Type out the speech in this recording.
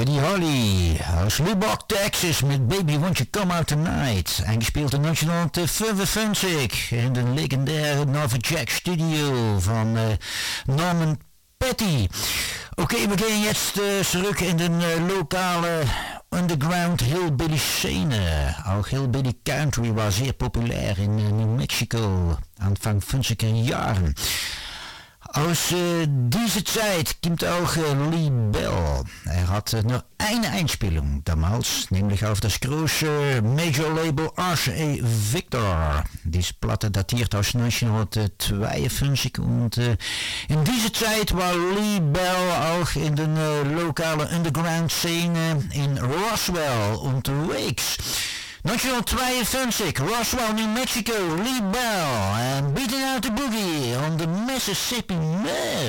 Buddy Holly aus Lubbock, Texas met Baby Won't You Come Out Tonight. Eingespeeld in 1955 in de legendaire Nova Jack Studio van Norman Petty. Oké, we gaan jetzt terug in de lokale underground hillbilly scene. Auch Hillbilly Country war sehr populair in New Mexico Anfang 50er Jahren. Aus dieser Zeit kommt auch Lee Bell. Er hat nur eine Einspielung damals, nämlich auf das große Major-Label RCA Victor. Diese Platte datiert aus 1952 und in dieser Zeit war Lee Bell auch in der lokalen Underground-Szene in Roswell unterwegs. 1952, Roswell, New Mexico, Lee Bell, and Beating Out the Boogie on the Mississippi Mail.